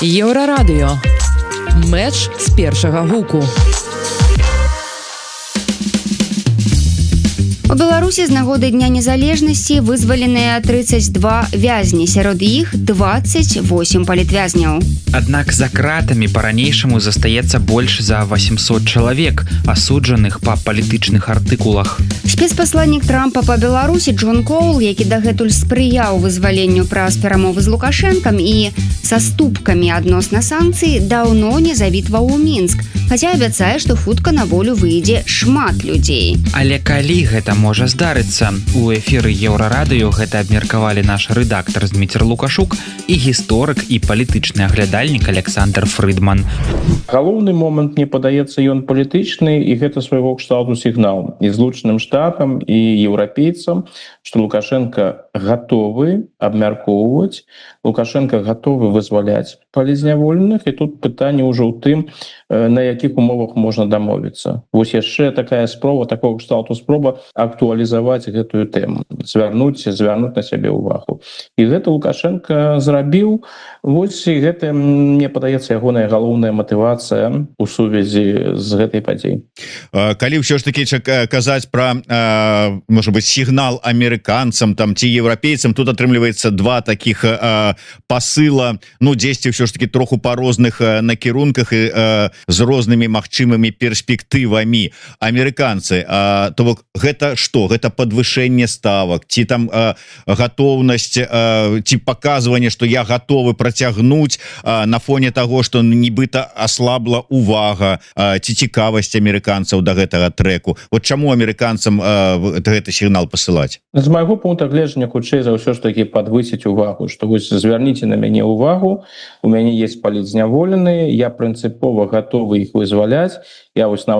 Еўрарадыё. Мэч з першага гуку. У Беларусі з нагоды Дня незалежнасці вызваленыя 32 вязні, сярод іх 28 палітвязняў. Аднак за кратамі па-ранейшаму застаецца больш за 800 чалавек, асуджаных па палітычных артыкулах. Спецпасланнік Трампа па Беларусі Джон Коул, які дагэтуль спрыяў вызваленню праз перамовы з Лукашэнкам і саступкамі адносна санкцый, даўно не завітваў у Мінск, хаця абяцае, што хутка на волю выйдзе шмат людзей. Але калі гэта можа здарыцца? У эфіры Еўрарадыё гэта абмеркавалі наш рэдактар Дмітр Лукашук і гісторык і палітычны аглядальнік Александр Фрыдман. Галоўны момант, мне падаецца, ён палітычны, і гэта свайго кшталту сігнал і Злучаным Штатам, і еўрапейцам, што Лукашенко гатовы абмяркоўваць, Лукашенко гатовы вызваляць палізняволеных, і тут пытанне ўжо ў тым, на якіх умовах можна дамовіцца. Вось яшчэ такая спроба, такого кшталту спроба актуалізаваць гэтую тэму, звярнуць на сябе ўвагу. І гэта Лукашенко зрабіў. Вось і гэта, мне падаецца, ягоная галоўная матывацыя у сувязі з гэтай падзей. Калі ўсё ж такі казаць пра, можа быць, сігнал амерыканцам там ці еўрапейцам, тут атрымліваецца два такіх пасыла, ну, дзесьці ўсё ж такі троху па розных накірунках і з рознымі магчымымі перспектывамі. Амерыканцы, то бок гэта што? Гэта падвышэнне ставак, ці там гатоўнасць, ці паказванне, што я гатовы працягнуць на фоне таго, што нібыта аслабла увага ці цікавасць амерыканцаў да гэтага трэку. Вот чаму амерыканцам гэты сігнал пасылаць? З майго пункта гледжання, хутчэй за ўсё ж такі падвысіць увагу, што вось звярніце на мяне увагу, у мяне есть палітзняволеныя, я прынцыпова гатовы іх вызваляць, я вось